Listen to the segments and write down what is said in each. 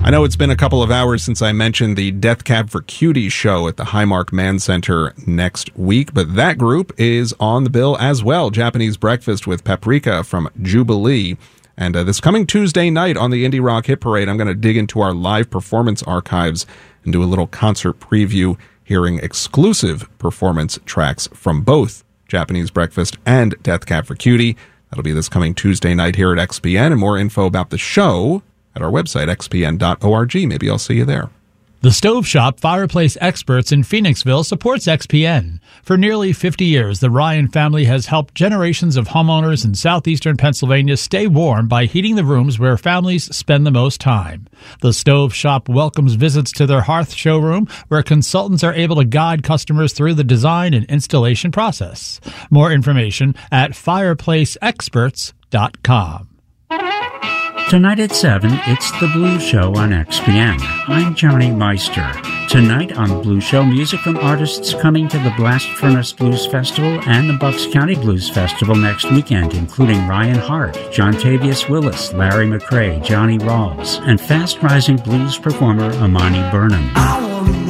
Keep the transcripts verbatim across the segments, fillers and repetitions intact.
I know it's been a couple of hours since I mentioned the Death Cab for Cutie show at the Highmark Mann Center next week, but that group is on the bill as well. Japanese Breakfast with Paprika from Jubilee. And uh, this coming Tuesday night on the Indie Rock Hit Parade, I'm going to dig into our live performance archives and do a little concert preview, hearing exclusive performance tracks from both Japanese Breakfast and Death Cab for Cutie. That'll be this coming Tuesday night here at X P N, and more info about the show at our website, x p n dot org. Maybe I'll see you there. The Stove Shop Fireplace Experts in Phoenixville supports X P N. For nearly fifty years, the Ryan family has helped generations of homeowners in southeastern Pennsylvania stay warm by heating the rooms where families spend the most time. The Stove Shop welcomes visits to their hearth showroom, where consultants are able to guide customers through the design and installation process. More information at fireplace experts dot com. Tonight at seven, it's The Blues Show on X P N. I'm Johnny Meister. Tonight on The Blues Show, music from artists coming to the Blast Furnace Blues Festival and the Bucks County Blues Festival next weekend, including Ryan Hart, John Tavius Willis, Larry McRae, Johnny Rawls, and fast-rising blues performer Amani Burnham. I want to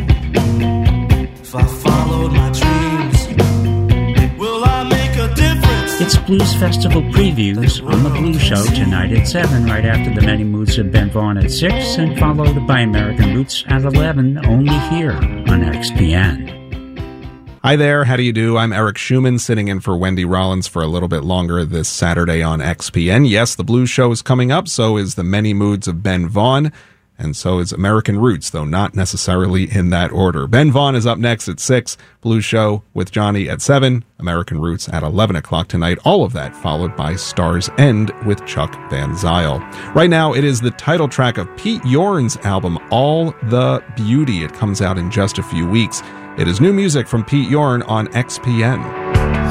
know if I followed my dreams, will I make a difference? It's Blues Festival previews on The Blues Show tonight at seven, right after the Many Moods of Ben Vaughn at six, and followed by American Roots at eleven, only here on X P N. Hi there, how do you do? I'm Eric Schumann, sitting in for Wendy Rollins for a little bit longer this Saturday on X P N. Yes, the Blues Show is coming up, so is the Many Moods of Ben Vaughn, and so is American Roots, though not necessarily in that order. Ben Vaughn is up next at six, Blues Show with Johnny at seven, American Roots at eleven o'clock tonight. All of that followed by Star's End with Chuck Van Zyl. Right now, it is the title track of Pete Yorn's album, All the Beauty. It comes out in just a few weeks. It is new music from Pete Yorn on X P N.